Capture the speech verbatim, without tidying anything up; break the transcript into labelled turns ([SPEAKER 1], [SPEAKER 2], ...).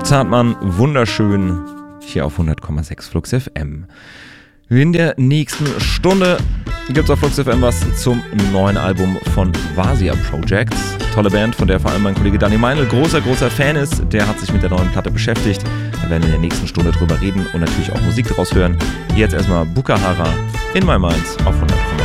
[SPEAKER 1] Zartmann, wunderschön, hier auf hundert Komma sechs Flux F M. In der nächsten Stunde gibt es auf Flux F M was zum neuen Album von Vasia Project. Tolle Band, von der vor allem mein Kollege Dani Meinl großer, großer Fan ist. Der hat sich mit der neuen Platte beschäftigt. Da werden wir in der nächsten Stunde drüber reden und natürlich auch Musik draus hören. Jetzt erstmal Bukahara in My Mind auf hundert Komma sechs.